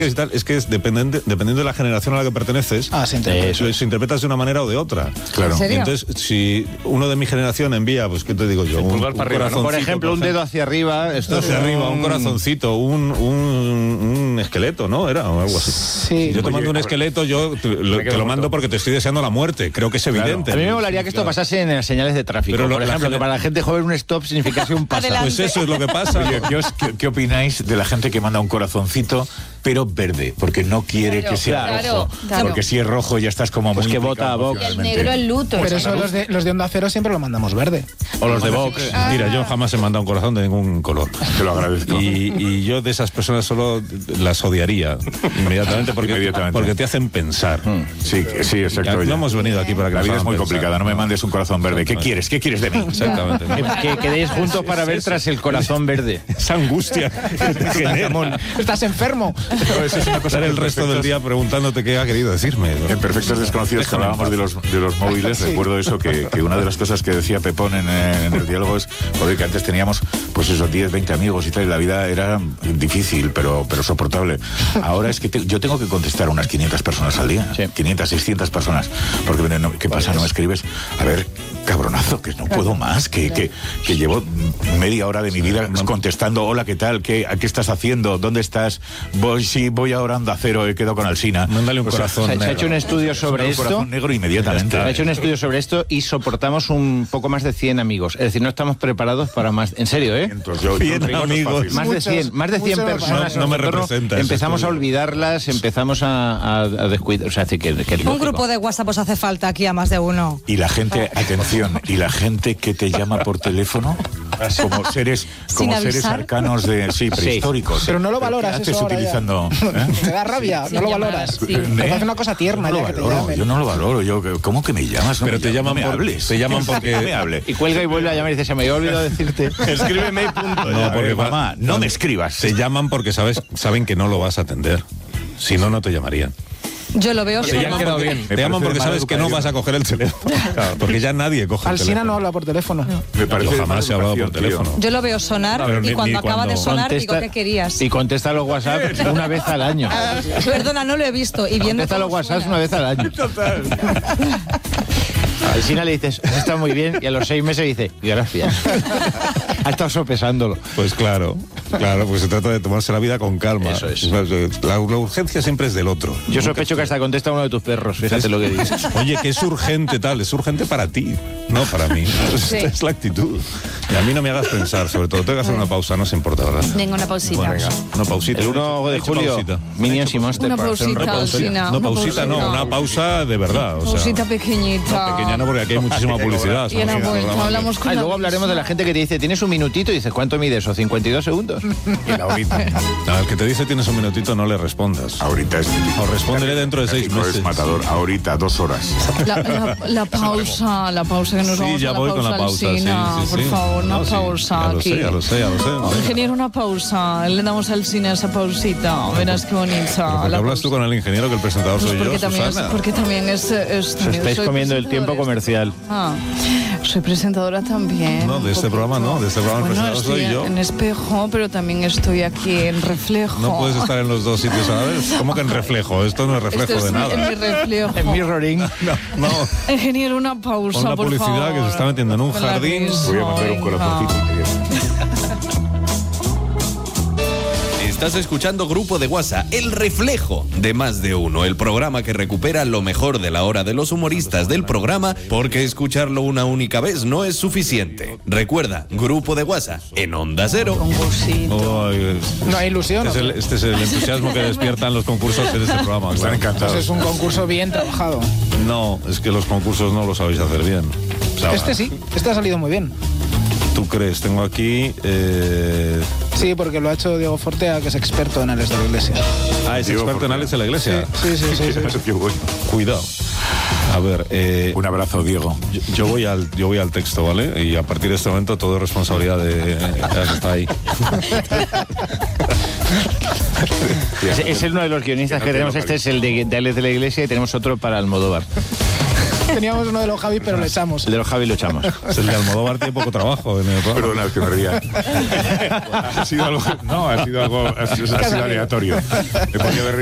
Es que dependiendo de la generación a la que perteneces, se interpretas de una manera o de otra. Claro. ¿En serio? Entonces, si uno de mi generación envía, pues ¿qué te digo yo? Un arriba, ¿no? Por ejemplo, un dedo hacia arriba. Esto hacia arriba, un corazoncito, un esqueleto, ¿no? Era o algo así. Sí. Yo te mando un esqueleto, yo te lo mando porque te estoy deseando la muerte. Creo que es evidente. A mí me molaría que esto pasase en las señales de tráfico. Pero por ejemplo, que para la gente joven un stop significase un paso. Pues eso es lo que pasa. Oye, ¿qué opináis de la gente que manda un corazoncito pero verde? Porque no quiere que sea rojo. Claro. Porque si es rojo ya estás como Pues muy que vota a Vox. Y el negro el luto. Pero eso los de Onda Cero siempre lo mandamos verde. O los de Vox. Mira, yo jamás he mandado un corazón de ningún color. Te lo agradezco. Y yo de esas personas solo las odiaría inmediatamente porque te hacen pensar. Sí, exacto. No hemos venido aquí para que la nos vida es hagan muy pensar. complicada. No me mandes un corazón verde. ¿Qué quieres? ¿Qué quieres de mí? Exactamente. Que quedéis juntos para ver tras el corazón verde. Esa angustia que te genera. Estás enfermo. Eso es una cosa Pasar el resto del día preguntándote qué ha querido decirme. En Perfectos Desconocidos, que hablábamos de los móviles, Sí. recuerdo eso, que una de las cosas que decía Pepón en el diálogo es, joder, que antes teníamos, pues esos 10, 20 amigos y tal, y la vida era difícil, pero soportable. Ahora es que yo tengo que contestar a unas 500 personas al día, 500, 600 personas, porque ¿qué pasa? ¿No me escribes? A ver, cabronazo, que no puedo más, que llevo media hora de mi vida contestando, hola, ¿qué tal? ¿Qué estás haciendo? ¿Dónde estás? Voy ahora a Onda Cero, he quedado con Alsina. Mándale un corazón Se ha negro. hecho un estudio sobre Un esto. corazón negro inmediatamente. Se ha hecho un estudio sobre esto y soportamos un poco más de 100 amigos. Es decir, no estamos preparados para más. En serio, ¿eh? Entonces, yo 100 digo, no es amigos. fácil. Más de 100 muchos personas. no me en nuestro entorno, representa ese empezamos a estudio. olvidarlas, empezamos a descuidar. O sea, que es Un lógico. grupo de WhatsApp os hace falta aquí a más de uno. Y la gente, atención, y la gente que te llama por teléfono como seres avisar. arcanos prehistóricos. Pero no lo valoras ¿Qué haces eso ahora ya? utilizando? Te da rabia, no lo valoras. Sí. Me parece una cosa tierna No lo ya que te valoro, llamen. yo no lo valoro. ¿Cómo que me llamas? Pero te llaman no me por- hables. te llaman porque- No me hables. Y cuelga y vuelve a llamar y dice, se me había olvidado decirte. Escríbeme y punto. No, porque mamá, no me escribas. Te llaman porque saben que no lo vas a atender. Si no, no te llamarían. Yo lo veo. Te llaman porque, Me parece porque mala sabes que no educación. vas a coger el teléfono. Claro, porque ya nadie coge el Alsina teléfono. no habla por teléfono. Me parece Yo jamás he hablado por educación, tío. teléfono. Yo lo veo sonar Pero y ni cuando acaba de cuando- sonar digo, ¿qué querías? Y contesta los WhatsApp una vez al año. Perdona, no lo he visto. Y viendo Contesta los cómo WhatsApp suena. una vez al año. A Alsina le dices, está muy bien, y a los 6 meses dice, gracias. Ha estado sopesándolo. Pues claro, pues se trata de tomarse la vida con calma. Eso es. La urgencia siempre es del otro. Yo sospecho que hasta contesta uno de tus perros, fíjate lo que dices. Oye, que es urgente tal, es urgente para ti, no para mí. Sí. Esta es la actitud. Y a mí no me hagas pensar, sobre todo. Tengo que hacer una pausa, no se importa, ¿verdad? Venga, una pausita. Bueno, venga, una pausita. El 1 de He hecho julio, pausita. Minions y Monster. Una para hacer un pausita, repaso. Alsina. No, una pausita no, una pausa de verdad. O sea, Pausita pequeñita. no, pequeña no, porque aquí hay muchísima publicidad. Y ahora pues hablamos con Ah, y la luego hablaremos de la gente que te dice, tienes un minutito, y dices, ¿cuánto mide eso? ¿52 segundos? Y la horita. Al que te dice tienes un minutito, no le respondas. Ahorita es O respóndele dentro de 6 México meses. es matador. Ahorita, 2 horas. La pausa que nos Sí, vamos ya a la voy con la pausa, pausa. Alsina, Sí, sí, por sí. favor, una No, sí, pausa ya lo aquí. sé, ya lo sé. Ingeniero, una pausa. Le damos al cine esa pausita. Verás qué bonita. ¿Por qué la hablas tú pausa. con el ingeniero que el presentador Pues soy yo, porque porque también es Os también estáis soy comiendo el tiempo presentadora. comercial. Ah, soy presentadora también. No, de un este programa no, de este programa el Bueno, presentador soy estoy yo. en Espejo, pero también estoy aquí en Reflejo. No puedes estar en los dos sitios a la vez. ¿Cómo que en reflejo? Esto no es reflejo Esto de es nada. en mi reflejo. En mirroring. No. Ingeniero, una pausa, Con la por publicidad favor. que se está metiendo en un Con la jardín. risa, Voy a mandar un venga. corazoncito inmediato. Estás escuchando Grupo de WhatsApp, El Reflejo de Más de Uno, el programa que recupera lo mejor de la hora de los humoristas del programa, porque escucharlo una única vez no es suficiente. Recuerda, Grupo de WhatsApp en Onda Cero. Concursito. Ay, No hay ilusión. este, ¿o es qué? este es el entusiasmo que despiertan los concursos en este programa. Están claro. encantados. Pues es un concurso bien trabajado. No, es que los concursos no lo sabéis hacer bien. O sea, Este sí, este ha salido muy bien. ¿Tú crees? Tengo aquí... Sí, porque lo ha hecho Diego Fortea, que es experto en Ales de la Iglesia. es Diego experto en Fortea. Alex de la Iglesia. Sí. Qué bueno. Cuidado. A ver, Un abrazo, Diego. yo voy al texto, ¿vale? Y a partir de este momento todo es responsabilidad de... ya que está ahí. Es uno de los guionistas que tenemos. Este es el de Alex de la Iglesia y tenemos otro para Almodóvar. Teníamos uno de los Javi, pero lo echamos. El de los Javi lo echamos. El de Almodóvar tiene poco trabajo en el programa. Perdona, es que me ría. Ha sido algo aleatorio. Me podía haber